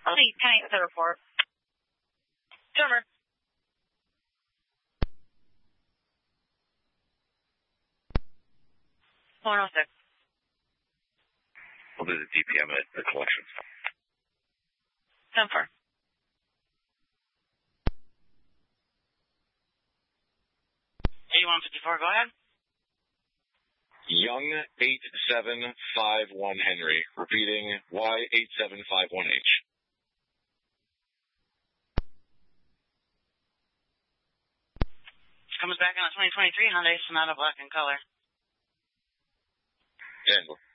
Please, 10-8 with the report. Turner. 106. We'll do the DPM at the collection. 10-4. 8154, go ahead. Young 8751 Henry. Repeating Y8751H. Comes back on a 2023 Hyundai Sonata Black in color. Angela.